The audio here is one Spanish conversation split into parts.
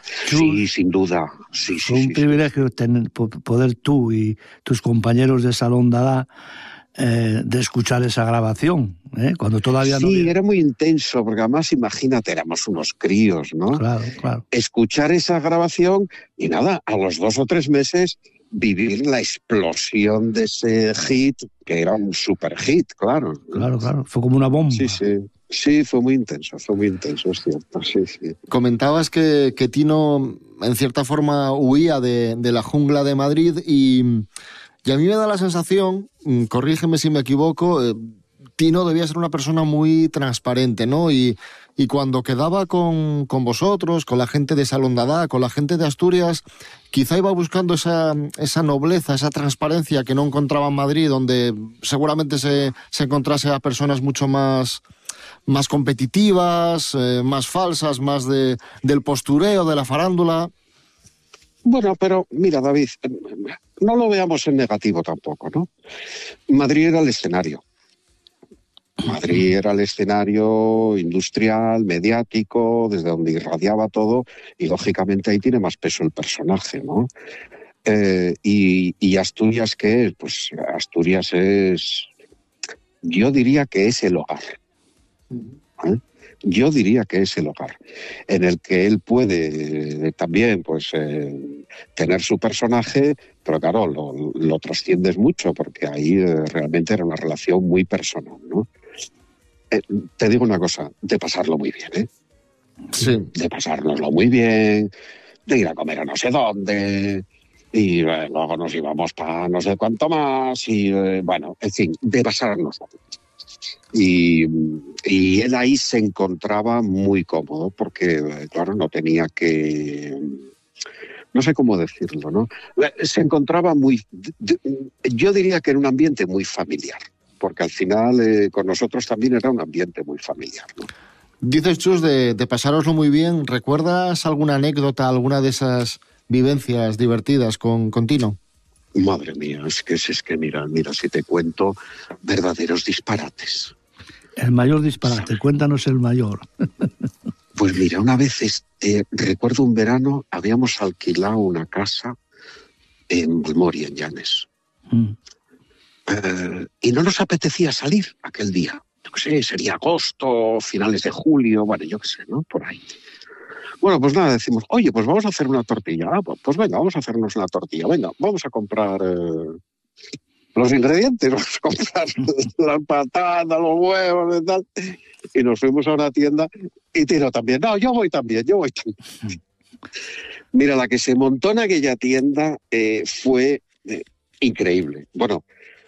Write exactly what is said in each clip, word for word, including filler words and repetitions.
Sí, sin duda. Sí, fue sí, un sí, privilegio sí. tener, poder tú y tus compañeros de Salón Dada eh, de escuchar esa grabación, ¿eh? Cuando todavía no Sí, había... era muy intenso, porque además, imagínate, éramos unos críos, ¿no? Claro, claro. Escuchar esa grabación y nada, a los dos o tres meses vivir la explosión de ese hit, que era un super hit, claro. Claro, claro, fue como una Sí, bomba. sí. Sí, fue muy intenso, fue muy intenso, es cierto, sí, sí. Comentabas que, que Tino, en cierta forma, huía de, de la jungla de Madrid y, y a mí me da la sensación, corrígeme si me equivoco, eh, Tino debía ser una persona muy transparente, ¿no? Y, y cuando quedaba con, con vosotros, con la gente de Salón Dada, con la gente de Asturias, quizá iba buscando esa, esa nobleza, esa transparencia que no encontraba en Madrid, donde seguramente se, se encontrase a personas mucho más... más competitivas, eh, más falsas, más de, del postureo, de la farándula. Bueno, pero mira, David, no lo veamos en negativo tampoco, ¿no? Madrid era el escenario. Madrid era el escenario industrial, mediático, desde donde irradiaba todo, y lógicamente ahí tiene más peso el personaje, ¿no? Eh, y, y Asturias, ¿qué es? Pues Asturias es, yo diría que es el hogar. ¿Eh? Yo diría que es el hogar, en el que él puede eh, también pues, eh, tener su personaje, pero claro, lo, lo trasciendes mucho, porque ahí eh, realmente era una relación muy personal, ¿no? Eh, te digo una cosa, de pasarlo muy bien, ¿eh? Sí. De pasárnoslo muy bien, de ir a comer a no sé dónde, y eh, luego nos íbamos para no sé cuánto más, y eh, bueno, en fin, de pasárnoslo. Y, y él ahí se encontraba muy cómodo porque, claro, no tenía que... No sé cómo decirlo, ¿no? Se encontraba muy... Yo diría que en un ambiente muy familiar, porque al final eh, con nosotros también era un ambiente muy familiar, ¿no? Dices, Chus, de, de pasároslo muy bien. ¿Recuerdas alguna anécdota, alguna de esas vivencias divertidas con, con Tino? Madre mía, es que, es que mira, mira, si te cuento verdaderos disparates. El mayor disparate, cuéntanos el mayor. Pues mira, una vez, este, recuerdo un verano, habíamos alquilado una casa en Balmoria, en Llanes. Mm. Eh, y no nos apetecía salir aquel día. Yo qué sé, sería agosto, finales de julio, bueno, yo qué sé, ¿no? Por ahí. Bueno, pues nada, decimos, oye, pues vamos a hacer una tortilla. Ah, pues, pues venga, vamos a hacernos una tortilla. Venga, vamos a comprar... Eh, los ingredientes, vamos a comprar las patatas, los huevos y tal. Y nos fuimos a una tienda y Tino también. No, yo voy también, yo voy también. Mira, la que se montó en aquella tienda eh, fue eh, increíble. Bueno,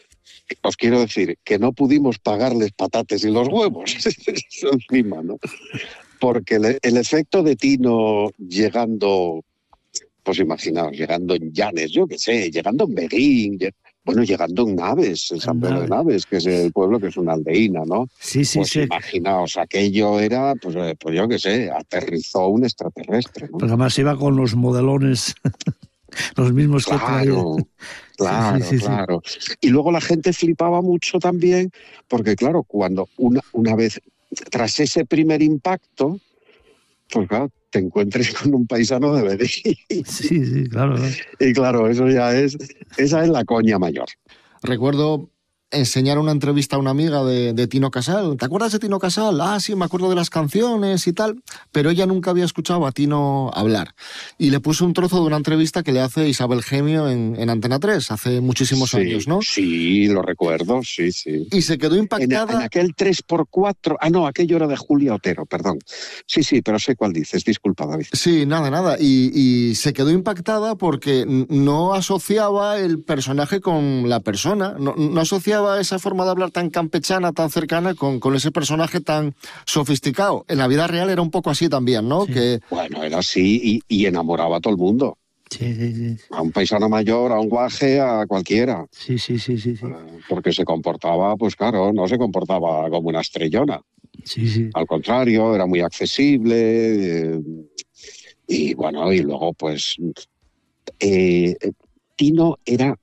os quiero decir que no pudimos pagarles patates y los huevos encima, ¿no? Porque el, el efecto de Tino llegando, pues imaginaos, llegando en Llanes, yo qué sé, llegando en Beguín, bueno, llegando en Naves, en San Pedro de Naves, que es el pueblo que es una aldeína, ¿no? Sí, sí, pues sí. Imaginaos, aquello era, pues, pues yo qué sé, aterrizó un extraterrestre, ¿no? Porque además iba con los modelones, los mismos claro, que traía. Claro, sí, sí, sí, claro. Sí. Y luego la gente flipaba mucho también, porque claro, cuando una, una vez, tras ese primer impacto, pues claro, te encuentres con un paisano de Beguín. Sí, sí, claro, claro. Y claro, eso ya es, esa es la coña mayor. Recuerdo enseñar una entrevista a una amiga de, de Tino Casal. ¿Te acuerdas de Tino Casal? Ah, sí, me acuerdo de las canciones y tal. Pero ella nunca había escuchado a Tino hablar. Y le puse un trozo de una entrevista que le hace Isabel Gemio en, en Antena tres, hace muchísimos sí, años, ¿no? Sí, lo recuerdo, sí, sí. Y se quedó impactada... En, en aquel tres por cuatro... Ah, no, aquello era de Julia Otero, perdón. Sí, sí, pero sé cuál dices, disculpa, David. Sí, nada, nada. Y, y se quedó impactada porque no asociaba el personaje con la persona, no, no asociaba esa forma de hablar tan campechana, tan cercana, con, con ese personaje tan sofisticado. En la vida real era un poco así también, ¿no? Sí. Que... Bueno, era así y, y enamoraba a todo el mundo. Sí, sí, sí. A un paisano mayor, a un guaje, a cualquiera. Sí, sí, sí, sí, sí. Porque se comportaba, pues claro, no se comportaba como una estrellona. Sí, sí. Al contrario, era muy accesible. Eh, y bueno, y luego pues... Eh, Tino era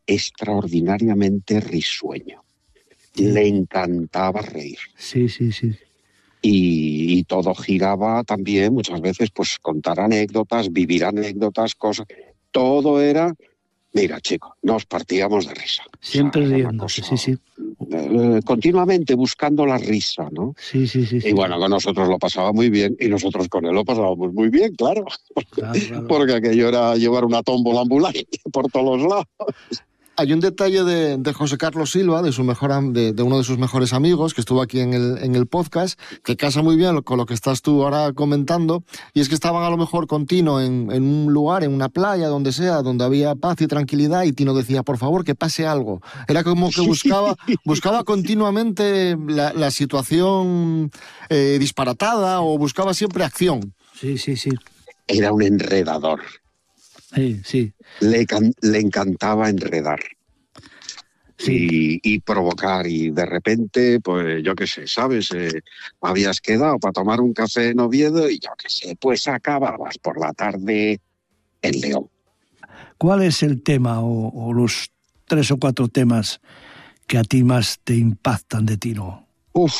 extraordinariamente risueño. Sí. Le encantaba reír. Sí, sí, sí. Y, y todo giraba también muchas veces, pues contar anécdotas, vivir anécdotas, cosas. Todo era, mira, chico, nos partíamos de risa. Siempre o sea, riéndose, sí, sí. Eh, continuamente buscando la risa, ¿no? Sí, sí, sí. Y sí. bueno, con nosotros lo pasaba muy bien y nosotros con él lo pasábamos muy bien, claro. Claro, claro. Porque aquello era llevar una tómbola ambulante por todos los lados. Hay un detalle de, de José Carlos Silva, de, su mejor, de, de uno de sus mejores amigos, que estuvo aquí en el, en el podcast, que casa muy bien con lo que estás tú ahora comentando, y es que estaban a lo mejor con Tino en, en un lugar, en una playa, donde sea, donde había paz y tranquilidad, y Tino decía, por favor, que pase algo. Era como que buscaba, buscaba continuamente la, la situación eh, disparatada, o buscaba siempre acción. Sí, sí, sí. Era un enredador. Sí, sí. Le, le encantaba enredar. Sí. Y, y provocar, y de repente, pues yo qué sé, ¿sabes? Eh, habías quedado para tomar un café en Oviedo y yo qué sé, pues acababas por la tarde en León. ¿Cuál es el tema o, o los tres o cuatro temas que a ti más te impactan de Tino? Uf.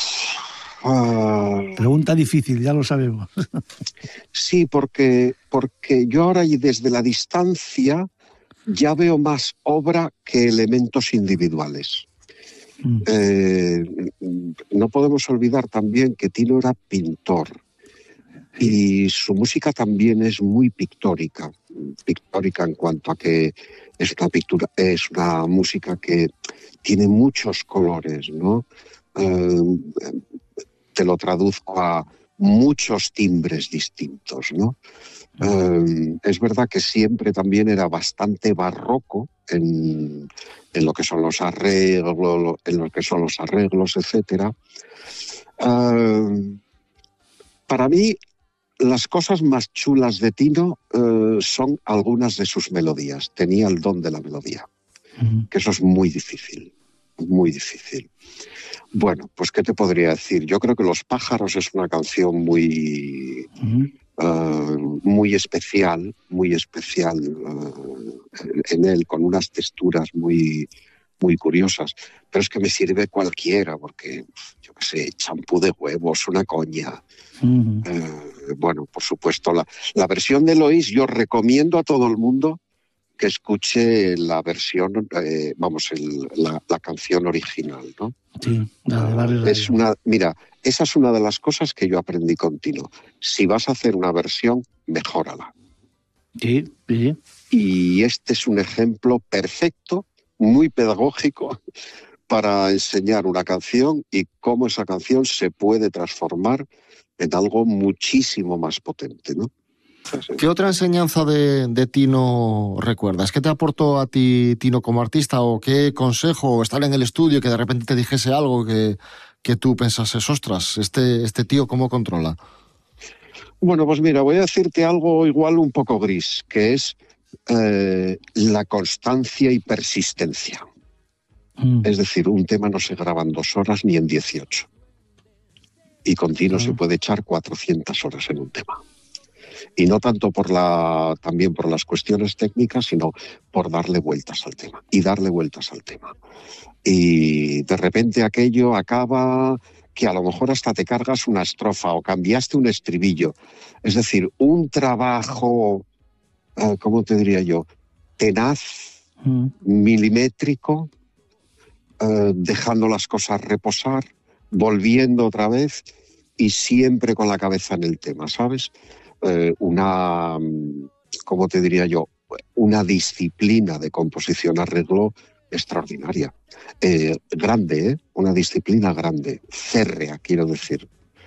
Uh, Pregunta difícil, ya lo sabemos. Sí, porque, porque yo ahora y desde la distancia ya veo más obra que elementos individuales. Mm. Eh, no podemos olvidar también que Tino era pintor y su música también es muy pictórica, pictórica en cuanto a que es una pintura, es una música que tiene muchos colores, ¿no? Eh, te lo traduzco a muchos timbres distintos, ¿no? Eh, es verdad que siempre también era bastante barroco en, en lo que son los arreglos, en lo que son los arreglos, etcétera. Eh, para mí, las cosas más chulas de Tino eh, son algunas de sus melodías. Tenía el don de la melodía, uh-huh. que eso es muy difícil, muy difícil. Bueno, pues ¿qué te podría decir? Yo creo que Los pájaros es una canción muy, uh-huh. uh, muy especial, muy especial uh, en él, con unas texturas muy, muy curiosas. Pero es que me sirve cualquiera, porque, yo qué sé, champú de huevos, una coña. Uh-huh. Uh, bueno, por supuesto, la, la versión de Eloís yo recomiendo a todo el mundo que escuche la versión, eh, vamos, el, la, la canción original, ¿no? Sí, la de Barry es una, mira, esa es una de las cosas que yo aprendí con Tino. Si vas a hacer una versión, mejórala. Sí, sí. Y este es un ejemplo perfecto, muy pedagógico, para enseñar una canción y cómo esa canción se puede transformar en algo muchísimo más potente, ¿no? ¿Qué otra enseñanza de, de Tino recuerdas? ¿Qué te aportó a ti Tino como artista? ¿O qué consejo? ¿O estar en el estudio que de repente te dijese algo que, que tú pensases, ostras, este, este tío cómo controla? Bueno, pues mira, voy a decirte algo igual un poco gris, que es eh, la constancia y persistencia. Mm. Es decir, un tema no se graba en dos horas ni en dieciocho. Y con Tino mm. se puede echar cuatrocientas horas en un tema. Y no tanto por la, también por las cuestiones técnicas, sino por darle vueltas al tema, y darle vueltas al tema. Y de repente aquello acaba que a lo mejor hasta te cargas una estrofa o cambiaste un estribillo. Es decir, un trabajo, eh, ¿cómo te diría yo? Tenaz, mm. milimétrico, eh, dejando las cosas reposar, volviendo otra vez y siempre con la cabeza en el tema, ¿sabes? Eh, una, ¿cómo te diría yo? Una disciplina de composición-arreglo extraordinaria. Eh, grande, ¿eh? Una disciplina grande, férrea, quiero decir.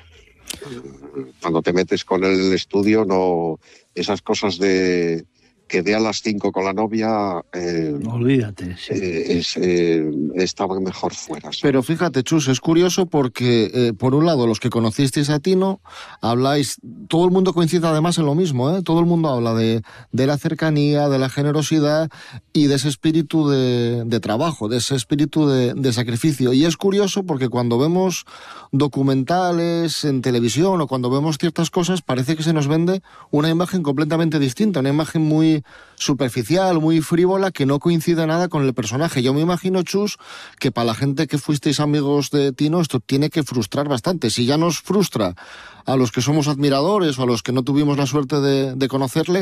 Cuando te metes con el estudio, no, esas cosas de que de a las cinco con la novia... Eh, Olvídate, sí. Eh, es, eh, estaba mejor fuera. ¿sabes? Pero fíjate, Chus, es curioso porque, eh, por un lado, los que conocisteis a Tino, habláis, todo el mundo coincide además en lo mismo, ¿eh? Todo el mundo habla de, de la cercanía, de la generosidad y de ese espíritu de, de trabajo, de ese espíritu de, de sacrificio. Y es curioso porque cuando vemos documentales en televisión o cuando vemos ciertas cosas, parece que se nos vende una imagen completamente distinta, una imagen muy superficial, muy frívola, que no coincide nada con el personaje. Yo me imagino, Chus, que para la gente que fuisteis amigos de Tino, esto tiene que frustrar bastante. Si ya nos frustra a los que somos admiradores o a los que no tuvimos la suerte de, de conocerle,